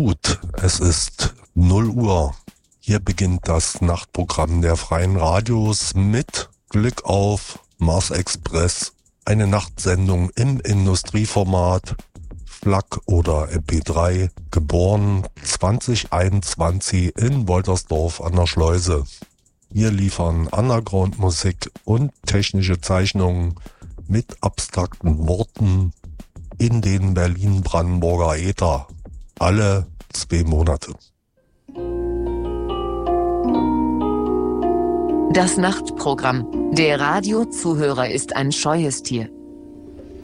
Gut, es ist 0 Uhr. Hier beginnt das Nachtprogramm der Freien Radios mit Glück auf Mars Express. Eine Nachtsendung im Industrieformat, FLAC oder MP3, geboren 2021 in Woltersdorf an der Schleuse. Wir liefern Underground-Musik und technische Zeichnungen mit abstrakten Worten in den Berlin-Brandenburger Äther. Alle 2 Monate. Das Nachtprogramm. Der Radiozuhörer ist ein scheues Tier.